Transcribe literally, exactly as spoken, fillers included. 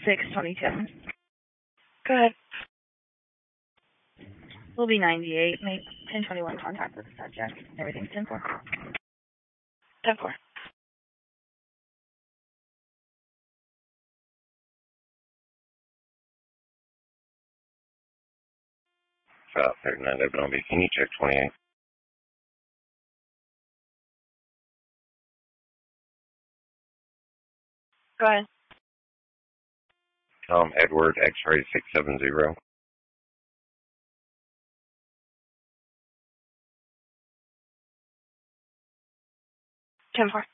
six twenty-two. Go ahead. We'll be ninety-eight. Make ten twenty-one contact with the subject. Everything's ten four. ten four. About thirty-nine, Lebanon Beach. Can you check twenty-eight? Go ahead. Tom Edward, X-ray six seven zero. ten four.